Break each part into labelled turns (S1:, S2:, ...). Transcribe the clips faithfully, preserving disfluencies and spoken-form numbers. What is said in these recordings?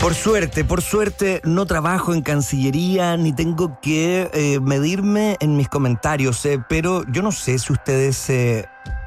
S1: Por suerte, por suerte no trabajo en Cancillería ni tengo que eh, medirme en mis comentarios, eh, pero yo no sé si ustedes eh,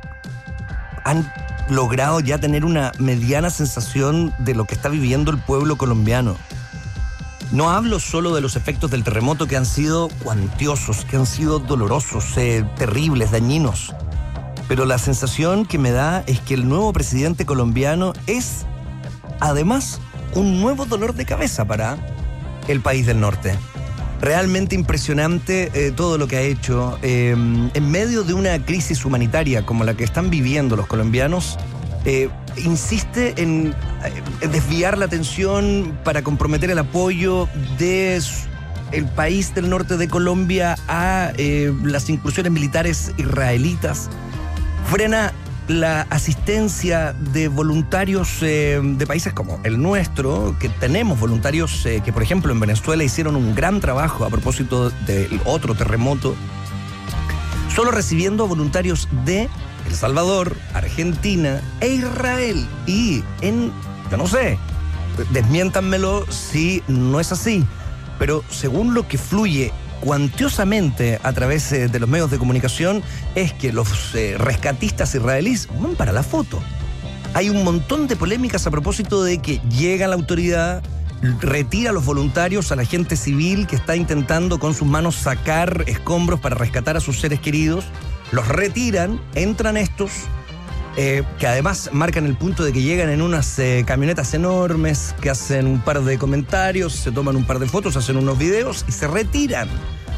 S1: han logrado ya tener una mediana sensación de lo que está viviendo el pueblo colombiano. No hablo solo de los efectos del terremoto que han sido cuantiosos, que han sido dolorosos, eh, terribles, dañinos, pero la sensación que me da es que el nuevo presidente colombiano es, además, un nuevo dolor de cabeza para el país del norte. Realmente impresionante eh, todo lo que ha hecho. Eh, en medio de una crisis humanitaria como la que están viviendo los colombianos, eh, insiste en eh, desviar la atención para comprometer el apoyo de el país del norte de Colombia a eh, las incursiones militares israelitas. Frena la asistencia de voluntarios eh, de países como el nuestro, que tenemos voluntarios eh, que, por ejemplo, en Venezuela hicieron un gran trabajo a propósito del otro terremoto, solo recibiendo voluntarios de El Salvador, Argentina e Israel. Y en, yo no sé, desmiéntanmelo si no es así, pero según lo que fluye cuantiosamente a través eh, de los medios de comunicación, es que los eh, rescatistas israelíes van para la foto. Hay un montón de polémicas a propósito de que llega la autoridad, retira a los voluntarios, a la gente civil que está intentando con sus manos sacar escombros para rescatar a sus seres queridos, los retiran, entran estos, eh, que además marcan el punto de que llegan en unas eh, camionetas enormes, que hacen un par de comentarios, se toman un par de fotos, hacen unos videos y se retiran.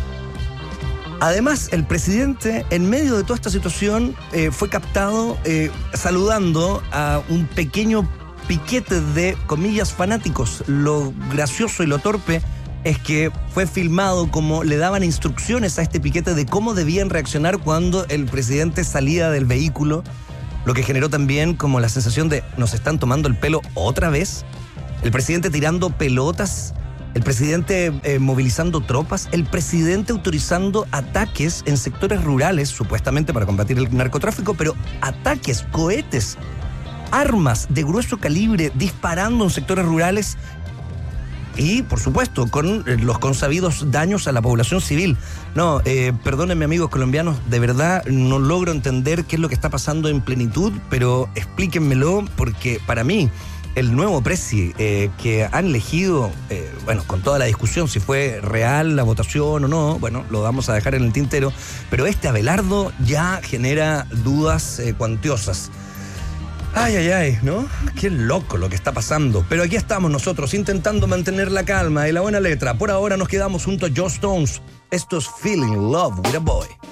S1: Además, el presidente, en medio de toda esta situación, eh, fue captado eh, saludando a un pequeño piquete de, comillas, fanáticos. Lo gracioso y lo torpe es que fue filmado como le daban instrucciones a este piquete de cómo debían reaccionar cuando el presidente salía del vehículo, lo que generó también como la sensación de ¿nos están tomando el pelo otra vez? El presidente tirando pelotas, el presidente eh, movilizando tropas, el presidente autorizando ataques en sectores rurales, supuestamente para combatir el narcotráfico, pero ataques, cohetes, armas de grueso calibre disparando en sectores rurales y, por supuesto, con los consabidos daños a la población civil. No, eh, perdónenme, amigos colombianos, de verdad no logro entender qué es lo que está pasando en plenitud, pero explíquenmelo, porque para mí el nuevo presi eh, que han elegido, eh, bueno, con toda la discusión si fue real la votación o no, bueno, lo vamos a dejar en el tintero, pero este Abelardo ya genera dudas eh, cuantiosas. Ay, ay, ay, ¿no? Qué loco lo que está pasando. Pero aquí estamos nosotros intentando mantener la calma y la buena letra. Por ahora nos quedamos junto a Joe Stones. Esto es Feeling Love with a Boy.